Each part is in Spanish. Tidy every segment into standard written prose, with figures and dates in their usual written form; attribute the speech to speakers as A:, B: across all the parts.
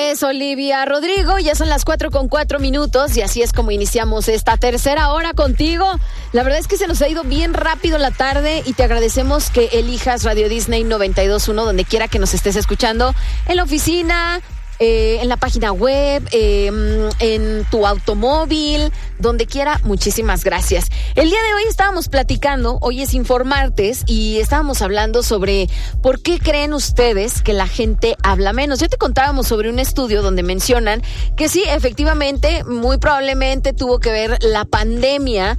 A: es Olivia Rodrigo, ya son las 4:04 y así es como iniciamos esta tercera hora contigo. La verdad es que se nos ha ido bien rápido la tarde y te agradecemos que elijas Radio Disney 92.1 donde quiera que nos estés escuchando, en la oficina, en la página web, en tu automóvil, donde quiera. Muchísimas gracias. El día de hoy estábamos platicando, hoy es Informartes, y estábamos hablando sobre por qué creen ustedes que la gente habla menos. Ya te contábamos sobre un estudio donde mencionan que sí, efectivamente, muy probablemente tuvo que ver la pandemia,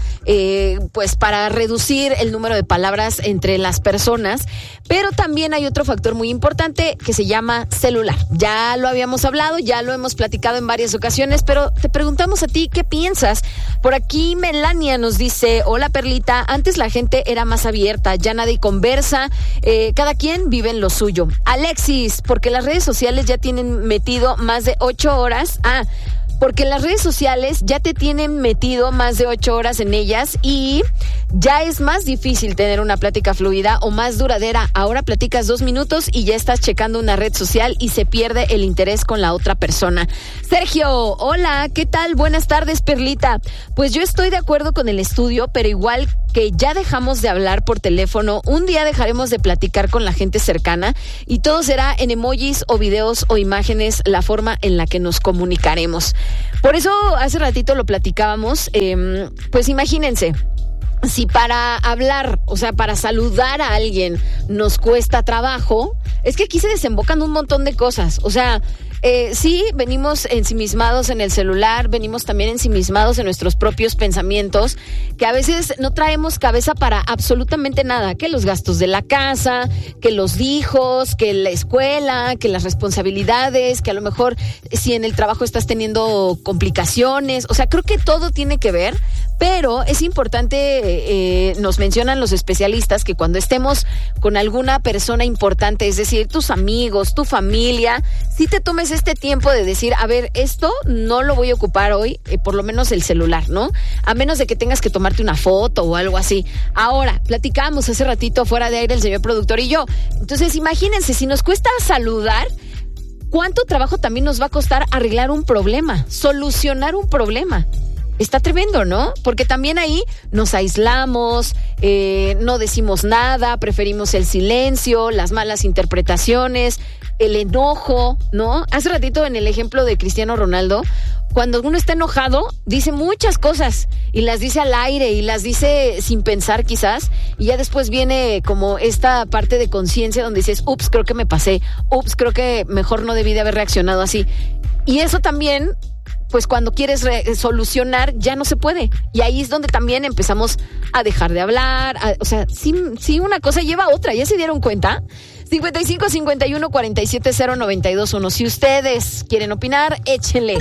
A: pues para reducir el número de palabras entre las personas, pero también hay otro factor muy importante que se llama celular. Ya lo habíamos hablado, ya lo hemos platicado en varias ocasiones, pero te preguntamos a ti, ¿qué piensas? Por aquí Melania nos dice: hola Perlita, antes la gente era más abierta, ya nadie conversa, cada quien vive en lo suyo. Alexis, porque las redes sociales ya tienen metido más de 8 horas. Porque las redes sociales ya te tienen metido más de 8 horas en ellas y ya es más difícil tener una plática fluida o más duradera. Ahora platicas 2 minutos y ya estás checando una red social y se pierde el interés con la otra persona. Sergio, hola, ¿qué tal? Buenas tardes, Perlita. Pues yo estoy de acuerdo con el estudio, pero igual que ya dejamos de hablar por teléfono, un día dejaremos de platicar con la gente cercana y todo será en emojis o videos o imágenes la forma en la que nos comunicaremos. Por eso hace ratito lo platicábamos, pues imagínense, si para hablar, o sea, para saludar a alguien nos cuesta trabajo, es que aquí se desembocan un montón de cosas, o sea, sí, venimos ensimismados en el celular, venimos también ensimismados en nuestros propios pensamientos, que a veces no traemos cabeza para absolutamente nada, que los gastos de la casa, que los hijos, que la escuela, que las responsabilidades, que a lo mejor si en el trabajo estás teniendo complicaciones, o sea, creo que todo tiene que ver, pero es importante, nos mencionan los especialistas, que cuando estemos con alguna persona importante, es decir, tus amigos, tu familia, si te tomes este tiempo de decir, a ver, esto no lo voy a ocupar hoy, por lo menos el celular, ¿no? A menos de que tengas que tomarte una foto o algo así. Ahora, platicamos hace ratito fuera de aire el señor productor y yo. Entonces, imagínense, si nos cuesta saludar, ¿cuánto trabajo también nos va a costar arreglar un problema, solucionar un problema? Está tremendo, ¿no? Porque también ahí nos aislamos, no decimos nada, preferimos el silencio, las malas interpretaciones, el enojo, ¿no? Hace ratito en el ejemplo de Cristiano Ronaldo, cuando uno está enojado, dice muchas cosas y las dice al aire y las dice sin pensar quizás, y ya después viene como esta parte de conciencia donde dices, ups, creo que me pasé, ups, creo que mejor no debí de haber reaccionado así. Y eso también, pues cuando quieres solucionar ya no se puede. Y ahí es donde también empezamos a dejar de hablar. O sea, sí, una cosa lleva a otra. ¿Ya se dieron cuenta? 55 51 47 092 1. Si ustedes quieren opinar, échenle.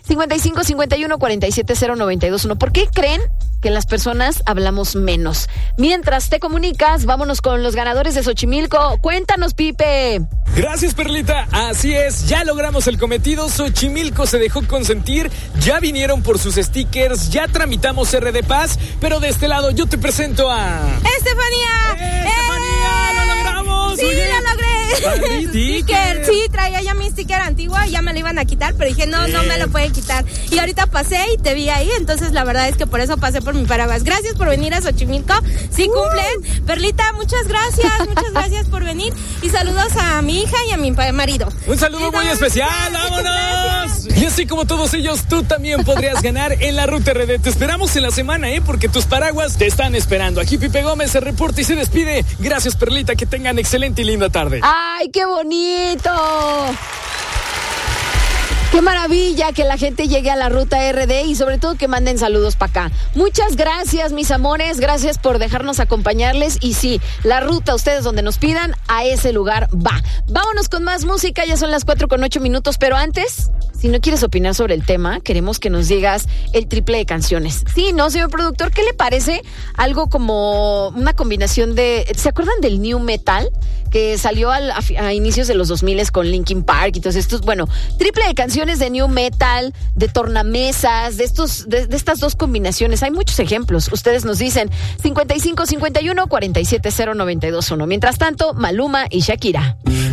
A: 55 51 47 092 1. ¿Por qué creen que las personas hablamos menos? Mientras te comunicas, vámonos con los ganadores de Xochimilco. Cuéntanos, Pipe.
B: Gracias, Perlita. Así es, ya logramos el cometido. Xochimilco se dejó consentir, ya vinieron por sus stickers, ya tramitamos RD Paz, pero de este lado yo te presento a...
C: ¡Estefanía!
B: ¡Estefanía! ¡Lo logramos!
C: Sí,
B: Oye,
C: lo logré.
B: Sticker.
C: Sí, traía ya mi sticker antiguo y ya me lo iban a quitar, pero dije, no me lo pueden quitar. Y ahorita pasé y te vi ahí, entonces la verdad es que por eso pasé por mi paraguas. Gracias por venir a Xochimilco. Sí cumplen. Perlita, muchas gracias por venir. Y saludos a mi hija y a mi marido.
B: Un saludo muy especial, ¡vámonos! Y así como todos ellos, tú también podrías ganar en la Ruta RD. Te esperamos en la semana, porque tus paraguas te están esperando. Aquí Pipe Gómez se reporta y se despide. Gracias, Perlita, que tengan excelente y linda tarde.
A: ¡Ay, qué bonito! Qué maravilla que la gente llegue a la Ruta RD y sobre todo que manden saludos para acá. Muchas gracias, mis amores, gracias por dejarnos acompañarles. Y sí, la ruta, ustedes donde nos pidan, a ese lugar va. Vámonos con más música, ya son las 4:08, pero antes, si no quieres opinar sobre el tema, queremos que nos digas el triple de canciones. Sí, ¿no, señor productor? ¿Qué le parece algo como una combinación de... ¿Se acuerdan del New Metal? Que salió a inicios de los 2000 con Linkin Park y todos estos, bueno, triple de canciones de New Metal, de tornamesas, de estas dos combinaciones. Hay muchos ejemplos. Ustedes nos dicen 55 51 47 092 1. Mientras tanto, Maluma y Shakira.